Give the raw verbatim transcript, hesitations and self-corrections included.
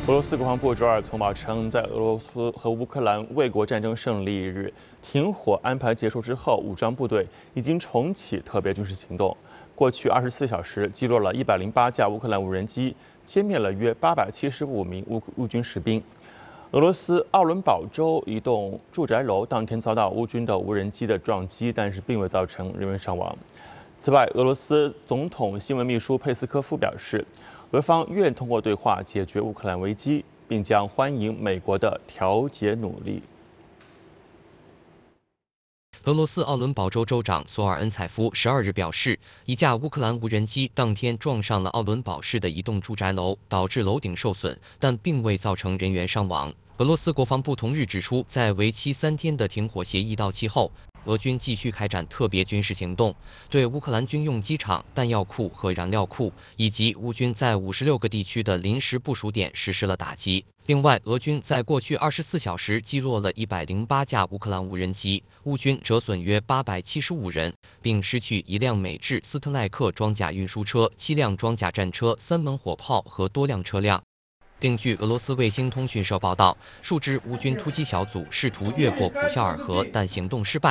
俄罗斯国防部周二通报称，在俄罗斯和乌克兰卫国战争胜利日停火安排结束之后，武装部队已经重启特别军事行动。过去二十四小时，击落了一百零八架乌克兰无人机，歼灭了约八百七十五名乌乌军士兵。俄罗斯奥伦堡州一栋住宅楼当天遭到乌军的无人机的撞击，但是并未造成人员伤亡。此外，俄罗斯总统新闻秘书佩斯科夫表示，俄方愿通过对话解决乌克兰危机，并将欢迎美国的调解努力。 俄罗斯奥伦堡州州长索尔恩采夫十二日表示，一架乌克兰无人机当天撞上了奥伦堡市的一栋住宅楼，导致楼顶受损，但并未造成人员伤亡。俄罗斯国防部同日指出，在为期三天的停火协议到期后，俄军继续开展特别军事行动，对乌克兰军用机场、弹药库和燃料库，以及乌军在五十六个地区的临时部署点实施了打击。另外，俄军在过去二十四小时击落了一百零八架乌克兰无人机，乌军折损约八百七十五人，并失去一辆美制斯特赖克装甲运输车、七辆装甲战车、三门火炮和多辆车辆。另据俄罗斯卫星通讯社报道，数支乌军突击小组试图越过普肖尔河，但行动失败。